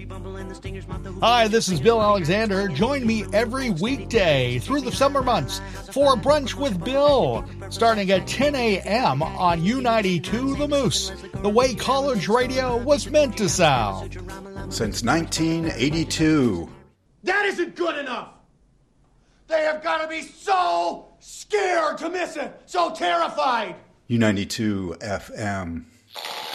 Hi, this is Bill Alexander. Join me every weekday through the summer months for Brunch with Bill, starting at 10 a.m. on U92 The Moose, the way college radio was meant to sound. Since 1982. That isn't good enough! They have got to be so scared to miss it, so terrified! U92 FM.